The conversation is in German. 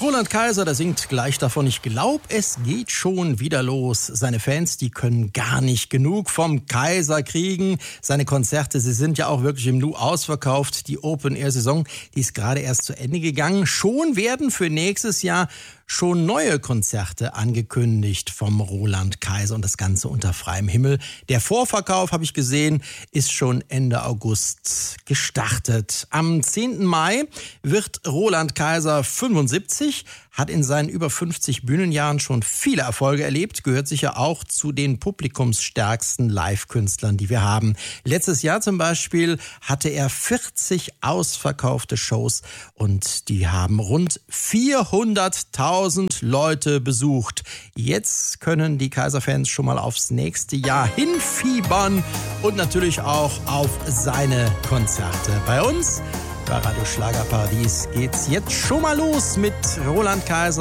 Roland Kaiser, der singt gleich davon, ich glaube, es geht schon wieder los. Seine Fans, die können gar nicht genug vom Kaiser kriegen. Seine Konzerte, sie sind ja auch wirklich im Nu ausverkauft. Die Open-Air-Saison, die ist gerade erst zu Ende gegangen. Schon werden für nächstes Jahr schon neue Konzerte angekündigt vom Roland Kaiser und das Ganze unter freiem Himmel. Der Vorverkauf, habe ich gesehen, ist schon Ende August gestartet. Am 10. Mai wird Roland Kaiser 75, hat in seinen über 50 Bühnenjahren schon viele Erfolge erlebt, gehört sicher auch zu den publikumsstärksten Live-Künstlern, die wir haben. Letztes Jahr zum Beispiel hatte er 40 ausverkaufte Shows und die haben rund 400.000 Leute besucht. Jetzt können die Kaiser-Fans schon mal aufs nächste Jahr hinfiebern und natürlich auch auf seine Konzerte. Bei uns bei Radio Schlagerparadies geht's jetzt schon mal los mit Roland Kaiser.